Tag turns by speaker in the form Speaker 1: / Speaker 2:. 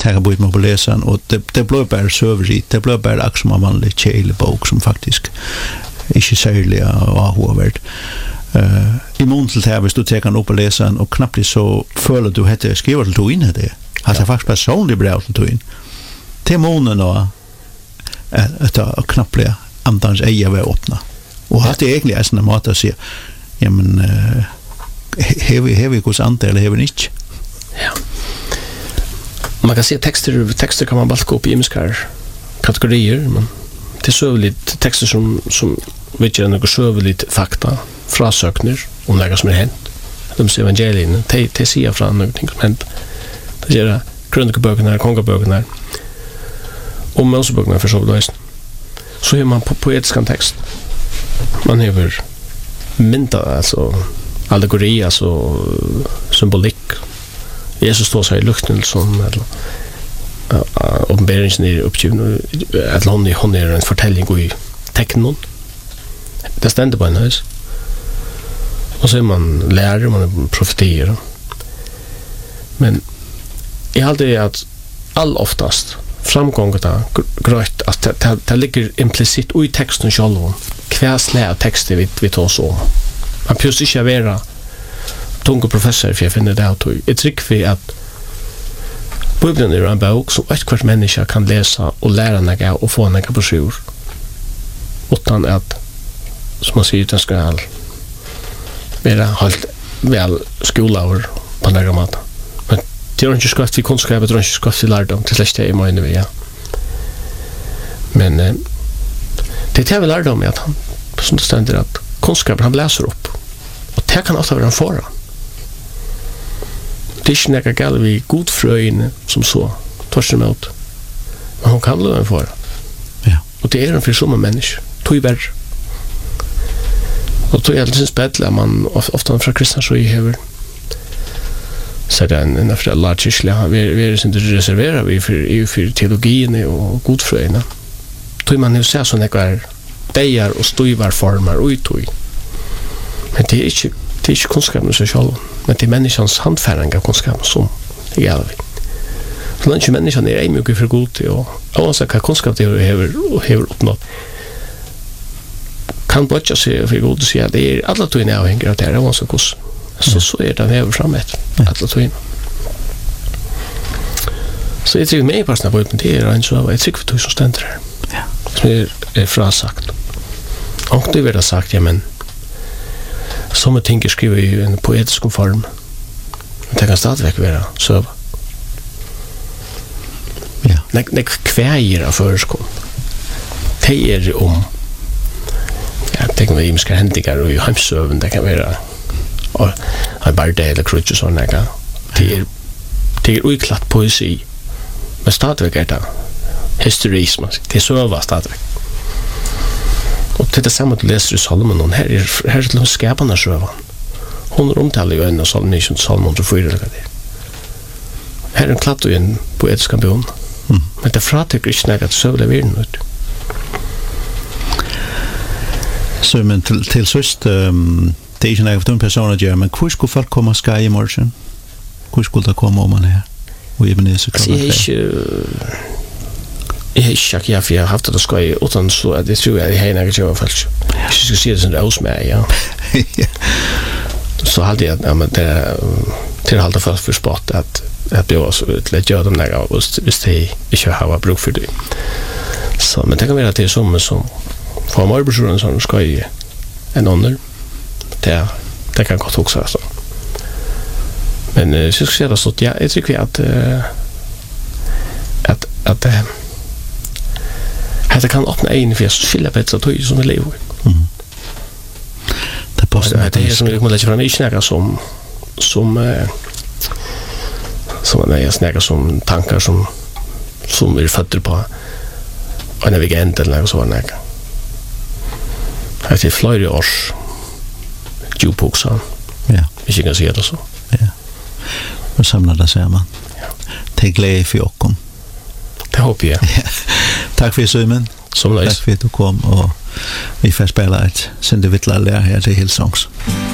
Speaker 1: ta bort med på läsaren och det blev bara sövrigt. Det blev bara också en vanlig kälebok som faktiskt inte särskilt avhåvärd. I mån till det hvis du tar den upp och läser den och knappt så føler du heter skriver til tog in det. Att jag faktiskt personligt brev till tog in. Till månen och att knappt andans eja var öppna. Och att det egentligen är såna mat att säga ja men har vi hos ante eller har vi inte?
Speaker 2: Ja. Man kan se texter kan man bara gå upp i imiskar kategorier, men det är sövligt texter som vet jag något sövligt fakta, frasökner om något som är hänt. De ser evangelien, det ser fram någonting som hänt. Det gör krönikeböckerna, kongaböckerna och Moseböckerna för så är man på poetisk text. Man har mynta, alltså allegori, alltså symbolik. Jesus står sig i lukten som uppenbarelsen är uppgiven att hon är en förtällning i tecknen. Det ständer på en hus. Och så är man lärare, man är profeter. Men jag har alltid att all oftast framgånget är grönt att det ligger implicit i texten själv. Kvärsliga texter vi tar oss om. Man behöver inte vara tunga professor för jag finner det att jag tycker att Bibeln är en bok som ett kvart människa kan läsa och lära något och få något på sjur. Utan att, som man säger, den ska vara helt väl skolor på några mat. Men det är inte skatt vi kunskap, det är inte skatt vi lärdom, det släckte jag i mig nu, ja. Men det är väl lärdom att han, som det ständer, att kunskap han läser upp. Och det kan ofta vara en fara. Det är inte något galt vid godfröjning som så, tvärs emot. Men hon kan bli en fara.
Speaker 1: Ja.
Speaker 2: Och det är en för samma människa. Tyvärr. Och då är det alldeles bättre att man ofta från kristna så behöver så det en efter alla kyrkliga vi är inte reserverade vi för teologin och godfröjning. Då man nu ser såna där dejar och styvar formar ut i. Men det är inte kunskapen så själv. Men det är människans handfärring av kunskap som är gäldig. Så den människan är mycket för god till och oavsett vad kunskap det har uppnått kan bötja sig för god att säga att det är alla tog avhängigt av det här oavsett hur så är den här framåt alla tog. Så jag tycker mig på snabbt ut med det är en så jag tycker för tog som ständer här. Som är frasagt. Och det vill ha sagt, ja men som jag tänker skriva i en poetisk form. Det kan stadigvæk vara så.
Speaker 1: Ja.
Speaker 2: När kväger av förskom. Det är om jag tänker mig imiska händigar och i hemsöven det kan vara och en barde eller krutsch och sådana där. Det är utklatt poesi. Men stadigvæk är det historism. Det är söva stadigvæk. Och till det samma du läser i Salomon och här är till de skaparna sövan. Hon omtalar ju en av Salomon 104 eller det. Här är en klatt och en poetisk ambition. Men det fratycker inte något att sövla världen ut.
Speaker 1: Så men till sist det är inte något för de personer gör, men hur skulle folk komma ska i morgon? Hur skulle det komma om man är? Och även det så kan jag har haft det ska ju utan så att det tror jag är hela något jag falskt. Jag ska se det som det ausmär, ja. Så hade jag men det till hålla för sport att bli så lätt göra dem där och visst det inte har bruk för det. Så men det kan vara till som för morgonsolen som ska ju en annan. Det kan gott också så. Men så ska jag så ja, jag tycker att det kan öppna en för skilja på ett så tog som det lever. Det passar det är som jag måste lägga fram som jag snackar som tankar som är fötter på en navigant eller något sådant. Det är flera års djupuxan. Ja. Vi kan se det så. Ja. Och samla det samman. Ja. Det är glädje för oss.
Speaker 2: Det hoppas jag.
Speaker 1: Tack för Simon. Tack för att du kom och vi får spela ett syndevittlarliga här till Hillsongs.